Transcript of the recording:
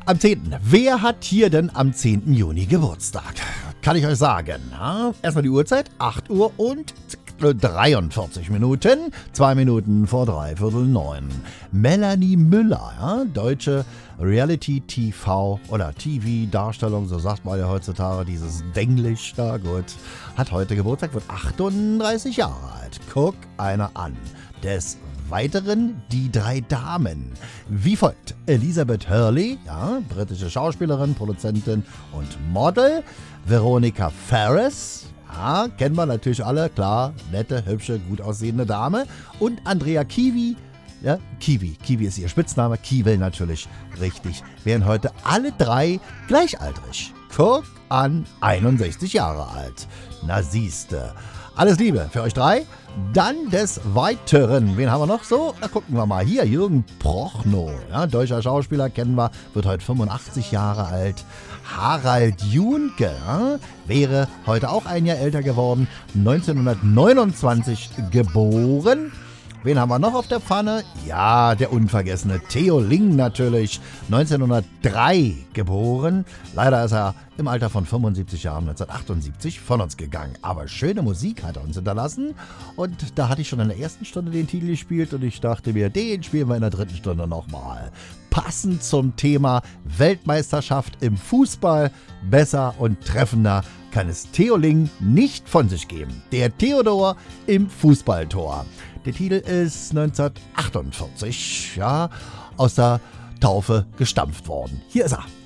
Am 10. Wer hat hier denn am 10. Juni Geburtstag? Kann ich euch sagen. Ja? Erstmal die Uhrzeit, 8 Uhr und 43 Minuten, 2 Minuten vor 8:45. Melanie Müller, ja? Deutsche Reality-TV oder TV-Darstellung, so sagt man ja heutzutage, dieses Denglisch da, gut, hat heute Geburtstag, wird 38 Jahre alt. Guck einer an. Des Weiteren die 3 Damen. Wie folgt: Elizabeth Hurley, ja, britische Schauspielerin, Produzentin und Model. Veronica Ferris, ja, kennen wir natürlich alle, klar, nette, hübsche, gut aussehende Dame. Und Andrea Kiwi, ja, Kiwi ist ihr Spitzname, Kiewel natürlich, richtig, wären heute alle 3 gleichaltrig. Guck an, 61 Jahre alt. Na siehste. Alles Liebe für euch 3. Dann des Weiteren, wen haben wir noch so? Na, gucken wir mal. Hier, Jürgen Prochnow, ja, deutscher Schauspieler, kennen wir, wird heute 85 Jahre alt. Harald Junke, ja, wäre heute auch ein Jahr älter geworden, 1929 geboren. Wen haben wir noch auf der Pfanne? Ja, der unvergessene Theo Ling natürlich, 1903 geboren. Leider ist er im Alter von 75 Jahren 1978 von uns gegangen. Aber schöne Musik hat er uns hinterlassen. Und da hatte ich schon in der ersten Stunde den Titel gespielt und ich dachte mir, den spielen wir in der dritten Stunde nochmal. Passend zum Thema Weltmeisterschaft im Fußball. Besser und treffender kann es Theo Ling nicht von sich geben. Der Theodor im Fußballtor. Der Titel ist 1948, ja, aus der Taufe gestampft worden. Hier ist er.